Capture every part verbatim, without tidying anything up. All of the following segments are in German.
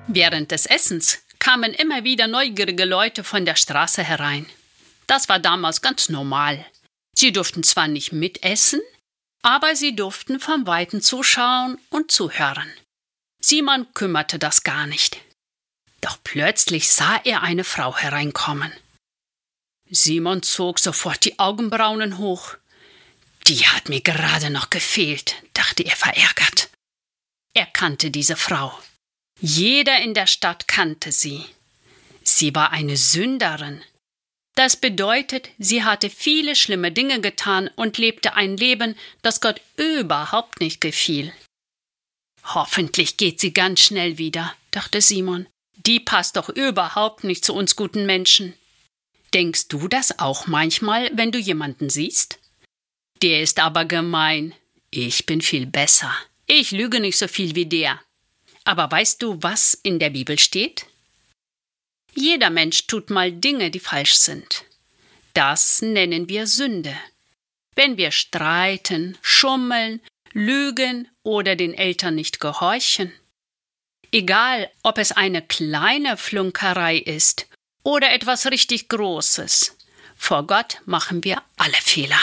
Während des Essens kamen immer wieder neugierige Leute von der Straße herein. Das war damals ganz normal. Sie durften zwar nicht mitessen, aber sie durften vom Weiten zuschauen und zuhören. Simon kümmerte das gar nicht. Doch plötzlich sah er eine Frau hereinkommen. Simon zog sofort die Augenbrauen hoch. Die hat mir gerade noch gefehlt, dachte er verärgert. Er kannte diese Frau. Jeder in der Stadt kannte sie. Sie war eine Sünderin. Das bedeutet, sie hatte viele schlimme Dinge getan und lebte ein Leben, das Gott überhaupt nicht gefiel. Hoffentlich geht sie ganz schnell wieder, dachte Simon. Die passt doch überhaupt nicht zu uns guten Menschen. Denkst du das auch manchmal, wenn du jemanden siehst? Der ist aber gemein. Ich bin viel besser. Ich lüge nicht so viel wie der. Aber weißt du, was in der Bibel steht? Jeder Mensch tut mal Dinge, die falsch sind. Das nennen wir Sünde. Wenn wir streiten, schummeln, lügen oder den Eltern nicht gehorchen. Egal, ob es eine kleine Flunkerei ist oder etwas richtig Großes. Vor Gott machen wir alle Fehler.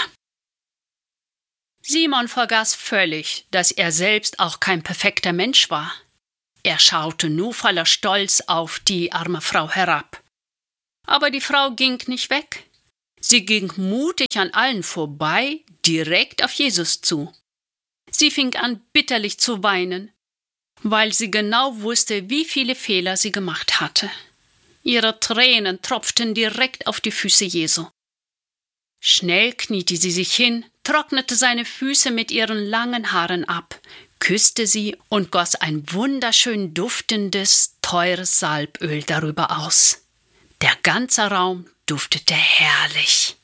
Simon vergaß völlig, dass er selbst auch kein perfekter Mensch war. Er schaute nur voller Stolz auf die arme Frau herab. Aber die Frau ging nicht weg. Sie ging mutig an allen vorbei, direkt auf Jesus zu. Sie fing an, bitterlich zu weinen, weil sie genau wusste, wie viele Fehler sie gemacht hatte. Ihre Tränen tropften direkt auf die Füße Jesu. Schnell kniete sie sich hin, trocknete seine Füße mit ihren langen Haaren ab, küsste sie und goss ein wunderschön duftendes, teures Salböl darüber aus. Der ganze Raum duftete herrlich.